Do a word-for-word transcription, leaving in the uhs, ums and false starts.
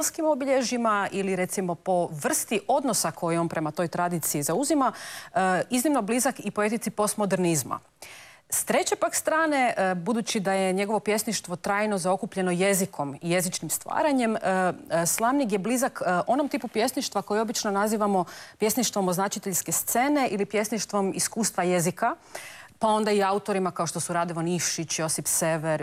stilskim obilježjima ili recimo po vrsti odnosa koji on prema toj tradiciji zauzima, iznimno blizak i poetici postmodernizma. S treće pak strane, budući da je njegovo pjesništvo trajno zaokupljeno jezikom i jezičnim stvaranjem, slamnik je blizak onom tipu pjesništva koji obično nazivamo pjesništvom označiteljske scene ili pjesništvom iskustva jezika, pa onda i autorima kao što su Radovan Ivšić, Josip Sever,